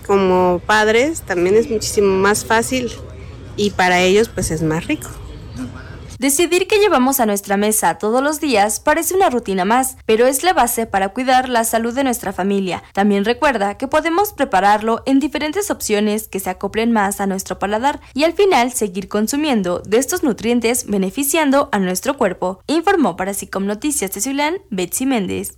como padres también es muchísimo más fácil y para ellos pues es más rico. Decidir qué llevamos a nuestra mesa todos los días parece una rutina más, pero es la base para cuidar la salud de nuestra familia. También recuerda que podemos prepararlo en diferentes opciones que se acoplen más a nuestro paladar y al final seguir consumiendo de estos nutrientes beneficiando a nuestro cuerpo. Informó para SICOM Noticias de Ciulán, Betsy Méndez.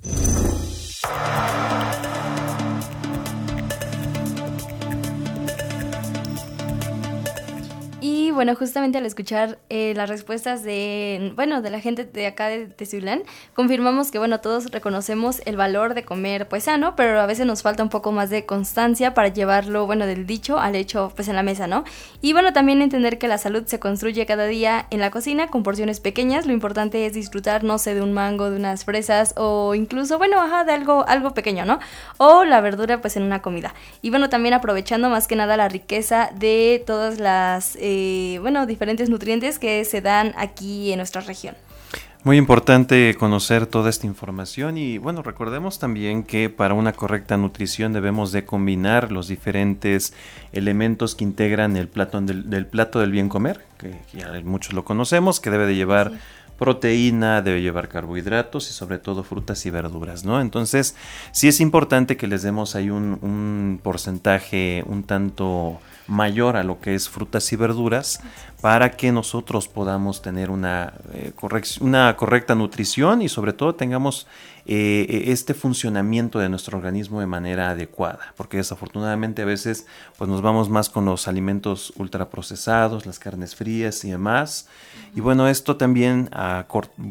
Y bueno, justamente al escuchar las respuestas de la gente de acá de Ciulán, confirmamos que todos reconocemos el valor de comer pues sano, pero a veces nos falta un poco más de constancia para llevarlo, del dicho al hecho pues en la mesa, ¿no? Y también entender que la salud se construye cada día en la cocina con porciones pequeñas. Lo importante es disfrutar, no sé, de un mango, de unas fresas o incluso, de algo pequeño, ¿no? O la verdura pues en una comida. Y también aprovechando más que nada la riqueza de todas las diferentes nutrientes que se dan aquí en nuestra región. Muy importante conocer toda esta información y recordemos también que para una correcta nutrición debemos de combinar los diferentes elementos que integran el plato del bien comer, que ya muchos lo conocemos, que debe de llevar proteína, debe llevar carbohidratos y sobre todo frutas y verduras, ¿no? Entonces sí es importante que les demos ahí un porcentaje un tanto mayor a lo que es frutas y verduras para que nosotros podamos tener una correcta nutrición y sobre todo tengamos este funcionamiento de nuestro organismo de manera adecuada, porque desafortunadamente a veces pues nos vamos más con los alimentos ultraprocesados, las carnes frías y demás, y esto también a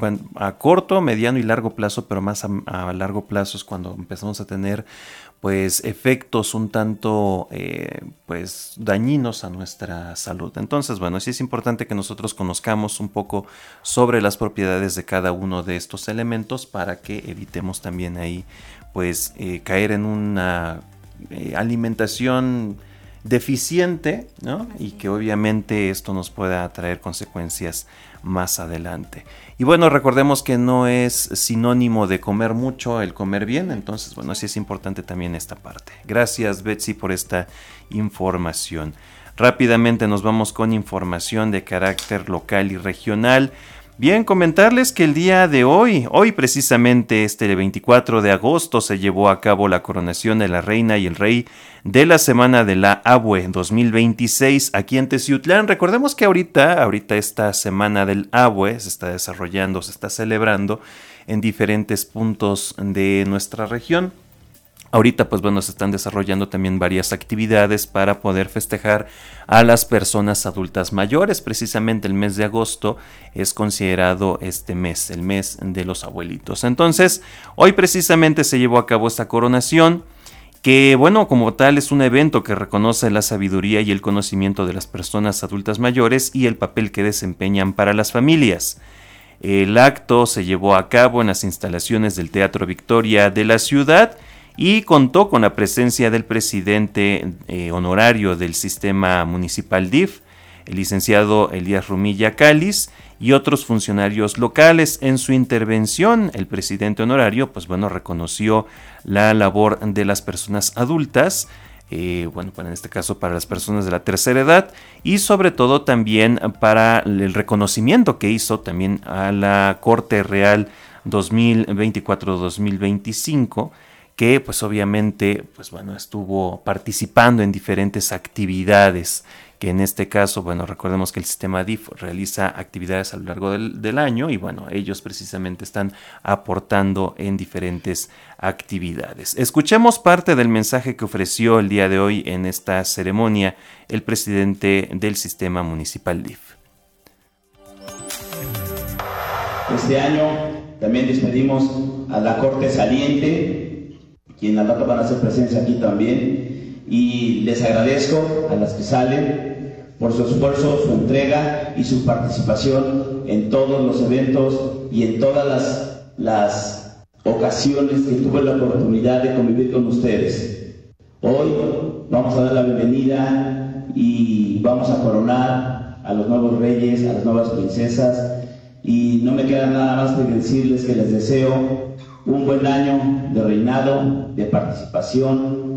corto, mediano y largo plazo, pero más a largo plazo es cuando empezamos a tener pues efectos un tanto pues dañinos a nuestra salud. Entonces, sí es importante que nosotros conozcamos un poco sobre las propiedades de cada uno de estos elementos para que evitemos también ahí pues caer en una alimentación deficiente, ¿no? Y que obviamente esto nos pueda traer consecuencias más adelante. Y recordemos que no es sinónimo de comer mucho el comer bien, entonces sí es importante también esta parte. Gracias, Betsy, por esta información. Rápidamente nos vamos con información de carácter local y regional. Bien, comentarles que el día de hoy precisamente este 24 de agosto se llevó a cabo la coronación de la reina y el rey de la Semana de la Abue 2026 aquí en Teciutlán. Recordemos que ahorita esta Semana del Abue se está desarrollando, se está celebrando en diferentes puntos de nuestra región. Ahorita se están desarrollando también varias actividades para poder festejar a las personas adultas mayores. Precisamente el mes de agosto es considerado este mes, el mes de los abuelitos. Entonces, hoy precisamente se llevó a cabo esta coronación, que como tal es un evento que reconoce la sabiduría y el conocimiento de las personas adultas mayores y el papel que desempeñan para las familias. El acto se llevó a cabo en las instalaciones del Teatro Victoria de la ciudad y contó con la presencia del presidente honorario del sistema municipal DIF, el licenciado Elías Rumilla Cáliz, y otros funcionarios locales. En su intervención, el presidente honorario reconoció la labor de las personas adultas, en este caso para las personas de la tercera edad, y sobre todo también para el reconocimiento que hizo también a la Corte Real 2024-2025, que obviamente estuvo participando en diferentes actividades, que en este caso, recordemos que el sistema DIF realiza actividades a lo largo del año y ellos precisamente están aportando en diferentes actividades. Escuchemos parte del mensaje que ofreció el día de hoy en esta ceremonia el presidente del sistema municipal DIF. Este año también despedimos a la Corte Saliente, quien al rato van a hacer presencia aquí también, y les agradezco a las que salen por su esfuerzo, su entrega y su participación en todos los eventos y en todas las ocasiones que tuve la oportunidad de convivir con ustedes. Hoy vamos a dar la bienvenida y vamos a coronar a los nuevos reyes, a las nuevas princesas, y no me queda nada más que decirles que les deseo un buen año de reinado, de participación,